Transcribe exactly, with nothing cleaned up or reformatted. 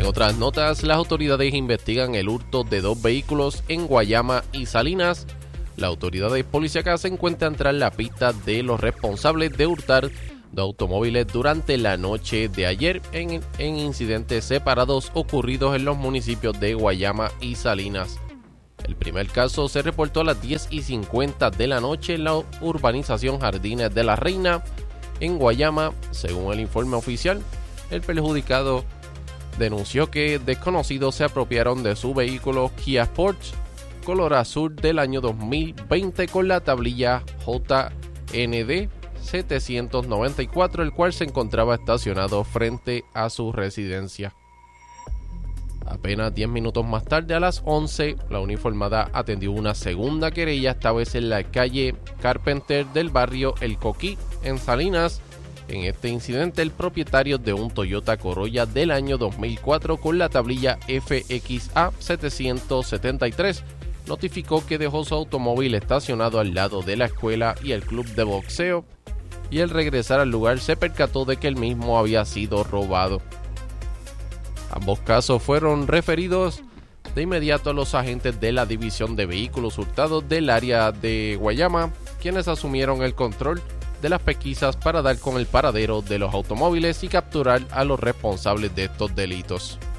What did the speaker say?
En otras notas, las autoridades investigan el hurto de dos vehículos en Guayama y Salinas. Las autoridades policíacas se encuentran tras la pista de los responsables de hurtar dos automóviles durante la noche de ayer en, en incidentes separados ocurridos en los municipios de Guayama y Salinas. El primer caso se reportó a las diez y cincuenta de la noche en la urbanización Jardines de la Reina, en Guayama. Según el informe oficial, el perjudicado denunció que desconocidos se apropiaron de su vehículo Kia Sportage color azul del año dos mil veinte con la tablilla J N D setecientos noventa y cuatro, el cual se encontraba estacionado frente a su residencia. Apenas diez minutos más tarde, a las once, la uniformada atendió una segunda querella, esta vez en la calle Carpenter del barrio El Coquí, en Salinas. En este incidente, el propietario de un Toyota Corolla del año dos mil cuatro con la tablilla F X A setecientos setenta y tres notificó que dejó su automóvil estacionado al lado de la escuela y el club de boxeo, y al regresar al lugar se percató de que el mismo había sido robado. Ambos casos fueron referidos de inmediato a los agentes de la División de Vehículos Hurtados del área de Guayama, quienes asumieron el control de las pesquisas para dar con el paradero de los automóviles y capturar a los responsables de estos delitos.